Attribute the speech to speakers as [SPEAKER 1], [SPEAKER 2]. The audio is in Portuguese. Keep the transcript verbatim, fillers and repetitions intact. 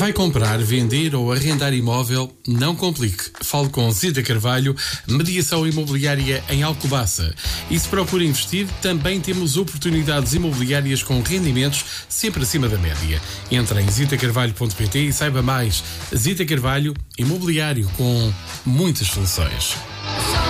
[SPEAKER 1] Vai comprar, vender ou arrendar imóvel? Não complique. Fale com Zita Carvalho, mediação imobiliária em Alcobaça. E se procura investir, também temos oportunidades imobiliárias com rendimentos sempre acima da média. Entre em zita carvalho ponto pt e saiba mais. Zita Carvalho, imobiliário com muitas soluções.